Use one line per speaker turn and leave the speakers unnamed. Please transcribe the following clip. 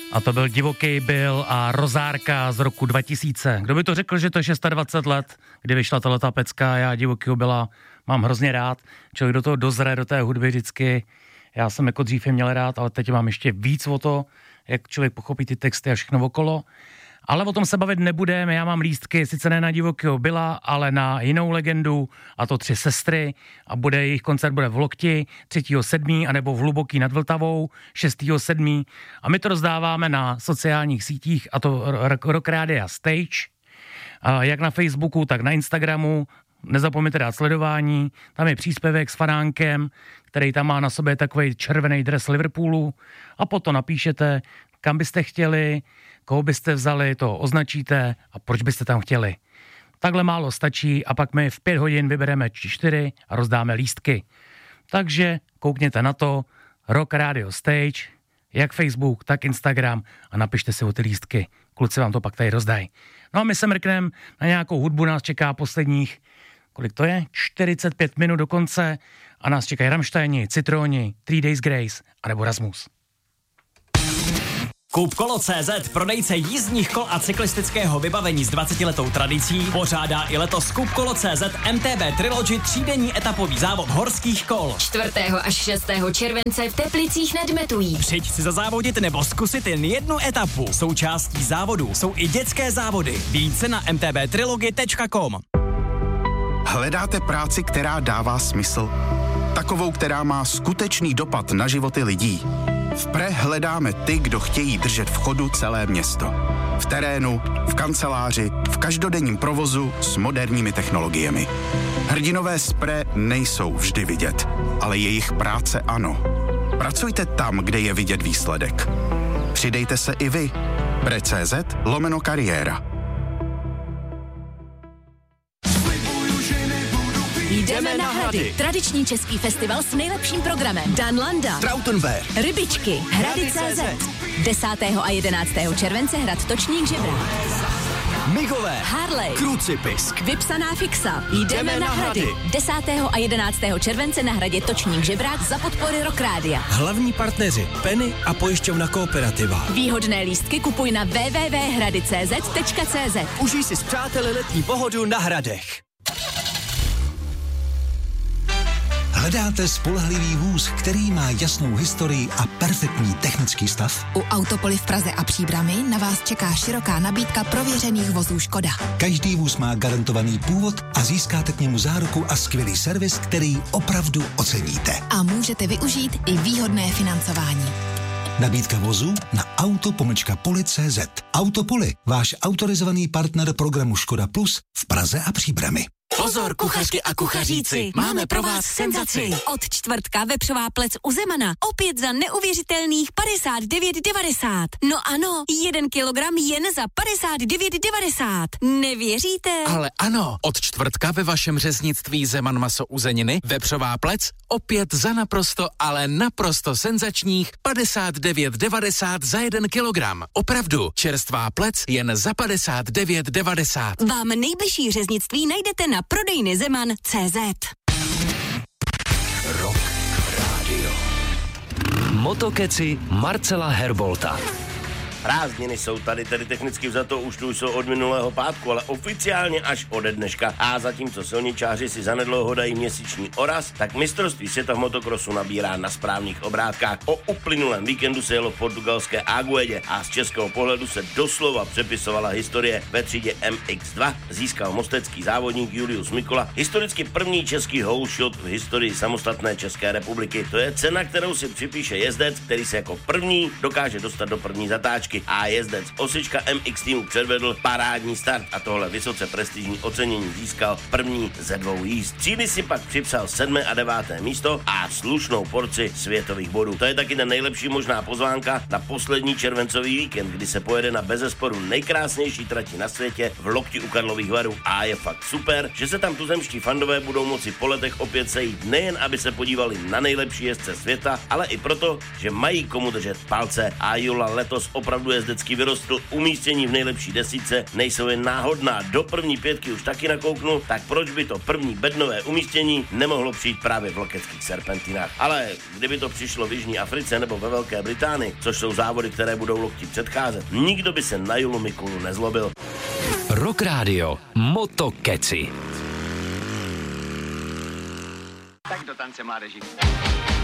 A to byl Divoký Bill a Rozárka z roku 2000. Kdo by to řekl, že to je 26 let, kdy vyšla tato pecka, já Divokýho Billa mám hrozně rád. Člověk do toho dozře, do té hudby vždycky. Já jsem jako dřív je měl rád, ale teď mám ještě víc o to, jak člověk pochopí ty texty a všechno okolo. Ale o tom se bavit nebudeme, já mám lístky, sice ne na Divokýho Billa, ale na jinou legendu, a to 3 sestry, a jejich koncert bude v Lokti 3.7. anebo v Hluboký nad Vltavou 6.7. A my to rozdáváme na sociálních sítích, a to Rock Radio Stage, jak na Facebooku, tak na Instagramu. Nezapomeňte dát sledování, tam je příspěvek s Faránkem, který tam má na sobě takový červený dres Liverpoolu, a potom napíšete, kam byste chtěli, koho byste vzali, to označíte a proč byste tam chtěli. Takhle málo stačí a pak my v 5 hodin vybereme 4 a rozdáme lístky. Takže koukněte na to, Rock Radio Stage, jak Facebook, tak Instagram, a napište si o ty lístky. Kluci vám to pak tady rozdají. No a my se mrkneme na nějakou hudbu, nás čeká posledních, kolik to je? 45 minut do konce, a nás čekají Rammsteini, Citroni, 3 Days Grace a nebo Rasmus.
Kupkolo.cz, prodejce jízdních kol a cyklistického vybavení s 20letou tradicí, pořádá i letos Kupkolo.cz MTB Trilogy 3denní etapový závod horských kol.
4. až 6. července v Teplicích nad Metují.
Přijď si zazávodit nebo zkusit jen jednu etapu. Součástí závodu jsou i dětské závody. Více na mtbtrilogy.com.
Hledáte práci, která dává smysl? Takovou, která má skutečný dopad na životy lidí? V PRE hledáme ty, kdo chtějí držet v chodu celé město. V terénu, v kanceláři, v každodenním provozu s moderními technologiemi. Hrdinové z PRE nejsou vždy vidět, ale jejich práce ano. Pracujte tam, kde je vidět výsledek. Přidejte se i vy. PRE.cz/kariéra.
Jdeme na Hrady. Tradiční český festival s nejlepším programem. Dan Landa,
Trautenberg,
Rybičky, Hrady.cz. 10. a 11. července hrad Točník Žebrák.
Migové,
Harley,
Krucipisk,
Vypsaná fixa. Jdeme na Hrady. 10. a 11. července na hradě Točník Žebrák za podpory Rock Rádia.
hlavní partneři Penny a pojišťovna Kooperativa.
Výhodné lístky kupuj na www.hrady.cz.
Užij si s přáteli letní pohodu na Hradech. Hledáte spolehlivý vůz, který má jasnou historii a perfektní technický stav?
U Autopoly v Praze a Příbrami na vás čeká široká nabídka prověřených vozů Škoda.
Každý vůz má garantovaný původ a získáte k němu záruku a skvělý servis, který opravdu oceníte.
A můžete využít i výhodné financování.
Nabídka vozů na auto-poli.cz. Autopoly, váš autorizovaný partner programu Škoda Plus v Praze a Příbrami.
Pozor, kuchařky a kuchaříci, máme pro vás senzaci. Od čtvrtka vepřová plec u Zemana opět za neuvěřitelných 59,90. No ano, 1 kilogram jen za 59,90. Nevěříte?
Ale ano, od čtvrtka ve vašem řeznictví Zeman maso uzeniny vepřová plec opět za naprosto, ale naprosto senzačních 59,90 za 1 kilogram. Opravdu, čerstvá plec jen za 59,90.
Vám nejbližší řeznictví najdete na prodejny Zeman.cz.
Rock Radio. Motokeci Marcela Herbolta.
Prázdniny jsou tady, tedy technicky vzato už tu jsou od minulého pátku, ale oficiálně až ode dneška. A zatímco silničáři si zanedlouho dají měsíční oraz, tak mistrovství světa v motokrosu nabírá na správných obrátkách. O uplynulém víkendu se jelo v portugalské Aguedě a z českého pohledu se doslova přepisovala historie. Ve třídě MX2 získal mostecký závodník Julius Mikola historicky první český hole shot v historii samostatné České republiky. To je cena, kterou si připíše jezdec, který se jako první dokáže dostat do první zatáčky. A jezdec Osička MX týmu předvedl parádní start a tohle vysoce prestižní ocenění získal první ze 2 jízd. Třídy si pak připsal 7. a 9. místo a slušnou porci světových bodů. To je taky ta nejlepší možná pozvánka na poslední červencový víkend, kdy se pojede na bezesporu nejkrásnější trati na světě v Lokti u Karlových Varů. A je fakt super, že se tam tuzemští fandové budou moci po letech opět sejít, nejen aby se podívali na nejlepší jezdce světa, ale i proto, že mají komu držet palce. A Jula letos opravdu opravdu jezdecky vyrostl, umístění v nejlepší desítce nejsou jen náhodná, do první 5 už taky nakouknu, tak proč by to první bednové umístění nemohlo přijít právě v lokeckých serpentinách. Ale kdyby to přišlo v Jižní Africe nebo ve Velké Británii, což jsou závody, které budou lokti předcházet, nikdo by se na Julu Mikulu nezlobil.
Rock Radio Motokeci.
Tak do tance, mládeži.